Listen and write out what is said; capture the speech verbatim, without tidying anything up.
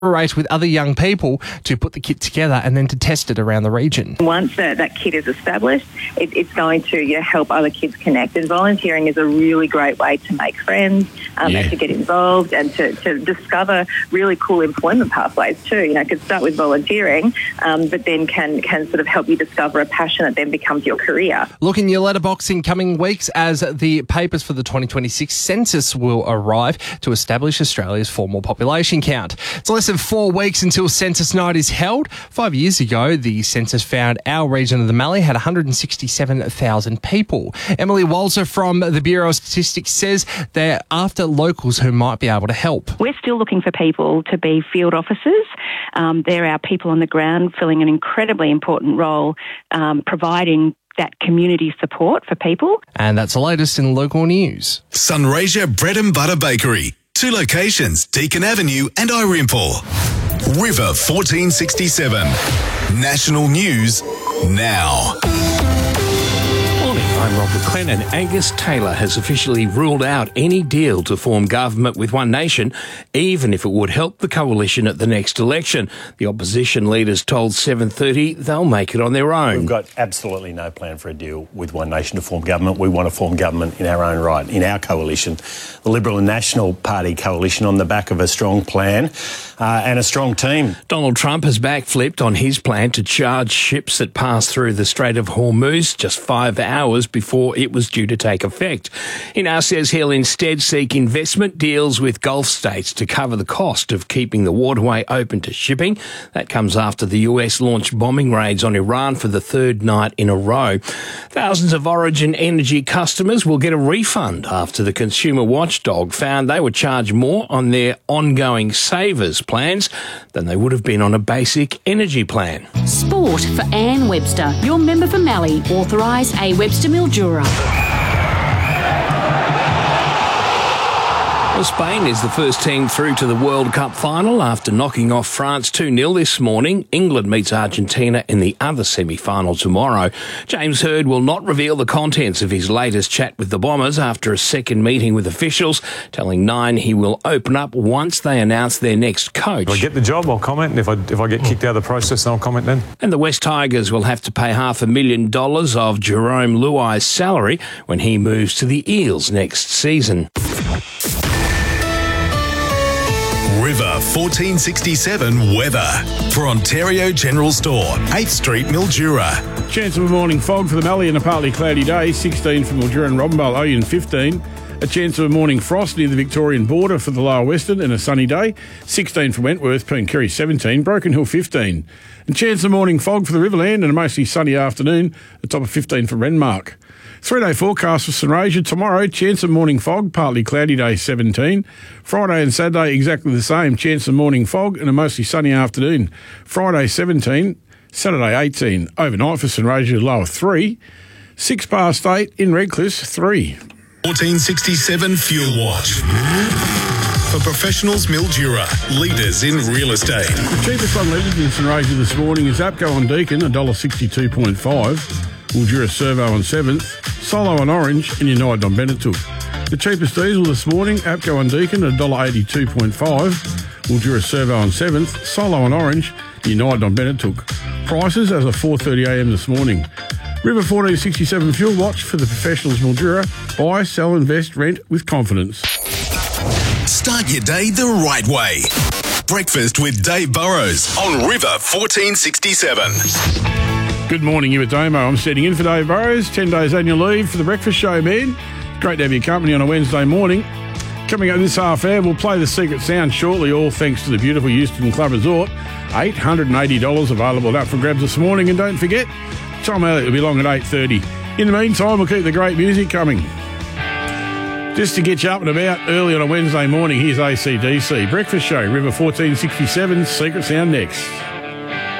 collaborate with other young people to put the kit together and then to test it around the region. Once that, that kit is established, it, it's going to you know, help other kids connect. And volunteering is a really great way to make friends um, yeah. and to get involved and to, to discover really cool employment pathways too. You know, it could start with volunteering, um, but then can, can sort of help you discover a passion that then becomes your career. Look in your letterbox in coming weeks as the papers for the twenty twenty-six census will arrive to establish Australia's formal population count. It's less than four weeks until census night is held. Five years ago, the census found our region of the Mallee had one hundred sixty-seven thousand people. Emily Walzer from the Bureau of Statistics says they're after locals who might be able to help. We're still looking for people to be field officers. Um, they're our people on the ground filling an incredibly important role, um, providing that community support for people. And that's the latest in local news. Sunraysia Bread and Butter Bakery. Two locations, Deakin Avenue and Irimple. River fourteen sixty-seven. National News now. I'm Rob McLennan. Angus Taylor has officially ruled out any deal to form government with One Nation, even if it would help the coalition at the next election. The opposition leaders told seven thirty they'll make it on their own. We've got absolutely no plan for a deal with One Nation to form government. We want to form government in our own right, in our coalition, the Liberal and National Party coalition, on the back of a strong plan uh, and a strong team. Donald Trump has backflipped on his plan to charge ships that pass through the Strait of Hormuz just five hours before it was due to take effect. He now says he'll instead seek investment deals with Gulf states to cover the cost of keeping the waterway open to shipping. That comes after the U S launched bombing raids on Iran for the third night in a row. Thousands of Origin Energy customers will get a refund after the consumer watchdog found they were charged more on their ongoing savers plans than they would have been on a basic energy plan. Sport for Anne Webster, your member for Mallee, authorised A. Webster Mildura. Well, Spain is the first team through to the World Cup final after knocking off France two nil this morning. England meets Argentina in the other semi-final tomorrow. James Hird will not reveal the contents of his latest chat with the Bombers after a second meeting with officials, telling Nine he will open up once they announce their next coach. If I get the job, I'll comment. If I, if I get kicked out of the process, then I'll comment then. And the West Tigers will have to pay half a million dollars of Jerome Luai's salary when he moves to the Eels next season. River fourteen sixty-seven weather for Ontario General Store, eighth Street, Mildura. Chance of a morning fog for the Mallee and a partly cloudy day, sixteen for Mildura and Robinvale, Oyen fifteen. A chance of a morning frost near the Victorian border for the Lower Western and a sunny day, sixteen for Wentworth, Pooncarry seventeen, Broken Hill fifteen. And chance of morning fog for the Riverland and a mostly sunny afternoon, the top of fifteen for Renmark. Three-day forecast for Sunraysia. Tomorrow, chance of morning fog, partly cloudy day, seventeen. Friday and Saturday, exactly the same. Chance of morning fog and a mostly sunny afternoon. Friday, seventeen. Saturday, eighteen. Overnight for Sunraysia, low of three. Six past eight in Redcliffe, three. fourteen sixty-seven Fuel Watch. For professionals, Mildura, leaders in real estate. The cheapest unleaded in Sunraysia this morning is Apco on Deakin, one dollar sixty-two point five. Mildura Servo on seventh, Solo on Orange and United on Benettook. The cheapest diesel this morning, Apco on Deakin, one dollar eighty-two point five. Mildura Servo on seventh, Solo on Orange, United on Benettook. Prices as of four thirty a m this morning. River fourteen sixty-seven Fuel Watch for the professionals, Mildura. Buy, sell, invest, rent with confidence. Start your day the right way. Breakfast with Dave Burrows on River fourteen sixty-seven. Good morning, you at Damo. I'm setting in for Dave Burrows. ten days annual leave for the breakfast show, man. Great to have your company on a Wednesday morning. Coming up this half hour, we'll play the Secret Sound shortly, all thanks to the beautiful Euston Club Resort. eight hundred eighty dollars available up for grabs this morning. And don't forget, Tom Elliott will be along at eight thirty. In the meantime, we'll keep the great music coming. Just to get you up and about early on a Wednesday morning, here's A C D C. Breakfast show, River fourteen sixty-seven, Secret Sound next.